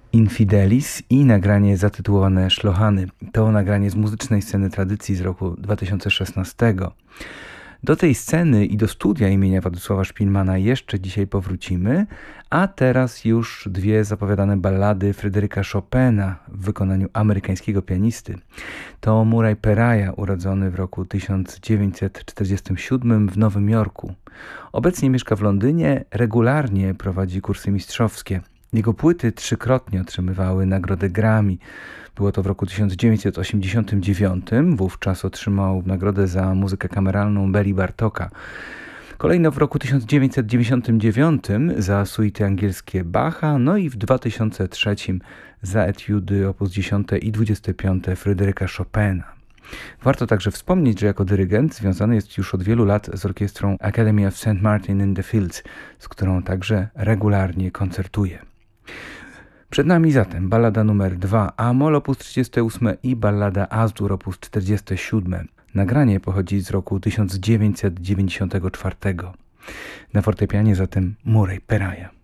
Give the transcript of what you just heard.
Infidelis i nagranie zatytułowane Szlochany. To nagranie z muzycznej sceny tradycji z roku 2016. Do tej sceny i do studia imienia Władysława Szpilmana jeszcze dzisiaj powrócimy, a teraz już dwie zapowiadane ballady Fryderyka Chopina w wykonaniu amerykańskiego pianisty. To Murray Peraja, urodzony w roku 1947 w Nowym Jorku. Obecnie mieszka w Londynie, regularnie prowadzi kursy mistrzowskie. Jego płyty trzykrotnie otrzymywały nagrodę Grammy. Było to w roku 1989, wówczas otrzymał nagrodę za muzykę kameralną Béry Bartoka. Kolejno w roku 1999 za suity angielskie Bacha, no i w 2003 za etiudy op. 10 i 25 Fryderyka Chopina. Warto także wspomnieć, że jako dyrygent związany jest już od wielu lat z orkiestrą Academy of St. Martin in the Fields, z którą także regularnie koncertuje. Przed nami zatem ballada numer 2 A-moll op. 38 i ballada As-dur op. 47. Nagranie pochodzi z roku 1994. Na fortepianie zatem Murray Peraja.